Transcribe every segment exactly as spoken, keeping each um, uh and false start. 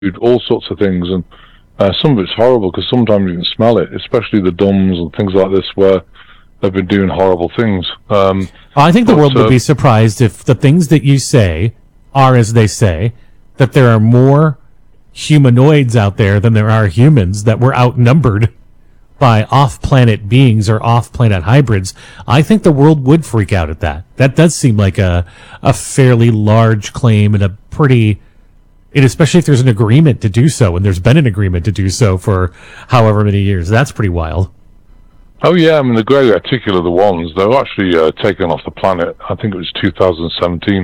all sorts of things, and uh, some of it's horrible because sometimes you can smell it, especially the dumbs and things like this where they've been doing horrible things. Um, I think the but, world would uh, be surprised if the things that you say are as they say, that there are more humanoids out there than there are humans, that we're outnumbered by off-planet beings or off-planet hybrids. I think the world would freak out at that. That does seem like a a fairly large claim and a pretty, and especially if there's an agreement to do so, and there's been an agreement to do so for however many years. That's pretty wild. Oh yeah, I mean the grey reticular, the ones, they were actually uh, taken off the planet. I think it was two thousand seventeen,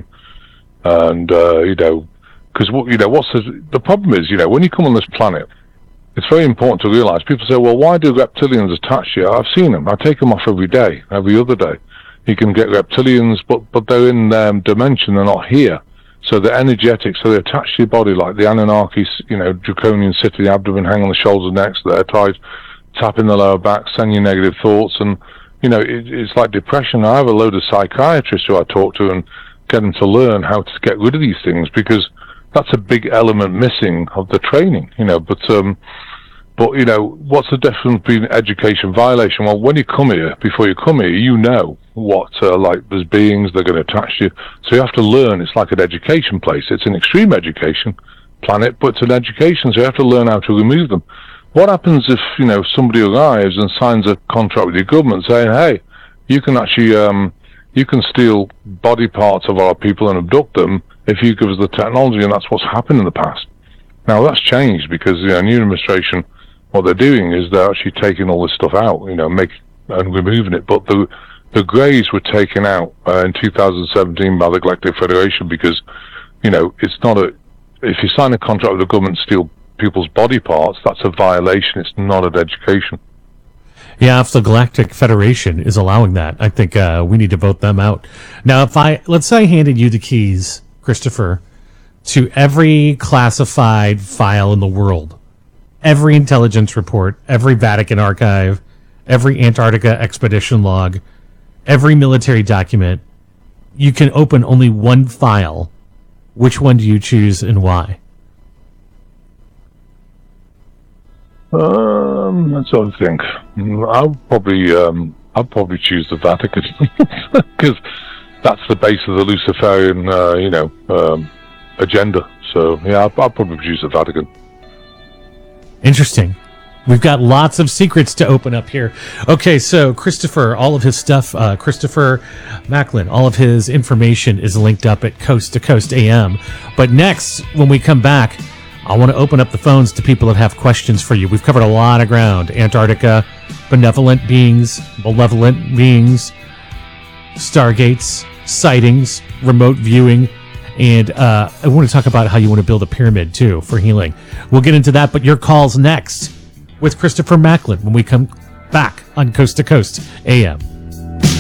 and uh, you know, because what you know, what's the, the problem is, you know, when you come on this planet, it's very important to realise. People say, well, why do reptilians attach you? I've seen them. I take them off every day, every other day. You can get reptilians, but but they're in um, dimension. They're not here, so they're energetic. So they attach to your body like the Anunnaki, you know, draconian sit in the abdomen, hang on the shoulders, necks. They're tied. Tap in the lower back, send you negative thoughts, and you know it, it's like depression. I have a load of psychiatrists who I talk to and get them to learn how to get rid of these things, because that's a big element missing of the training. You know, but um, but you know, what's the difference between education violation? Well, when you come here, before you come here, you know what uh, like there's beings they're going to attach to you, so you have to learn. It's like an education place. It's an extreme education planet, but it's an education, so you have to learn how to remove them. What happens if, you know, somebody arrives and signs a contract with your government saying, hey, you can actually, um, you can steal body parts of our people and abduct them if you give us the technology, and that's what's happened in the past. Now, that's changed because, you know, new administration, what they're doing is they're actually taking all this stuff out, you know, make, and removing it. But the, the greys were taken out uh, in two thousand seventeen by the Galactic Federation because, you know, it's not a, if you sign a contract with the government to steal people's body parts, that's a violation. It's not an education. Yeah, if the Galactic Federation is allowing that, I think uh, we need to vote them out. Now, if I, let's say I handed you the keys, Christopher, to every classified file in the world, every intelligence report, every Vatican archive, every Antarctica expedition log, every military document, you can open only one file. Which one do you choose and why? Um, let's sort of think. I'll probably, um, I'll probably choose the Vatican because that's the base of the Luciferian, uh, you know, um, agenda. So yeah, I'll, I'll probably choose the Vatican. Interesting. We've got lots of secrets to open up here. Okay, so Christopher, all of his stuff, uh, Christopher Macklin, all of his information is linked up at Coast to Coast A M. But next, when we come back, I want to open up the phones to people that have questions for you. We've covered a lot of ground. Antarctica, benevolent beings, malevolent beings, stargates, sightings, remote viewing, and uh, I want to talk about how you want to build a pyramid, too, for healing. We'll get into that, but your call's next with Christopher Macklin when we come back on Coast to Coast A M.